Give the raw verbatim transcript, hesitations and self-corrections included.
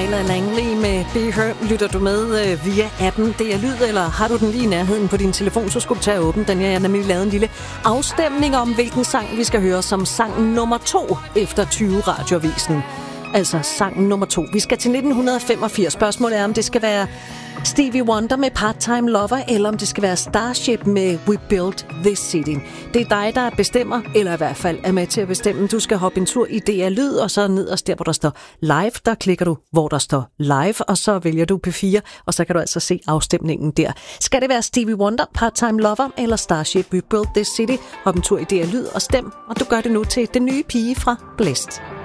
Lila Langley med Be Her. Lytter du med øh, via appen D R Lyd, eller har du den lige i nærheden på din telefon, så skulle du tage åben den. Jeg har nemlig lavet en lille afstemning om, hvilken sang vi skal høre som sang nummer to efter tyve Radioavisen. Altså sang nummer to. Vi skal til nitten femogfirs. Spørgsmålet er, om det skal være Stevie Wonder med Part-Time Lover, eller om det skal være Starship med We Built This City. Det er dig, der bestemmer, eller i hvert fald er med til at bestemme. Du skal hoppe en tur i D R Lyd, og så nederst der, hvor der står live, der klikker du, hvor der står live, og så vælger du P fire, og så kan du altså se afstemningen der. Skal det være Stevie Wonder, Part-Time Lover, eller Starship, We Built This City? Hop en tur i D R Lyd og stem, og du gør det nu til den nye pige fra Blæst.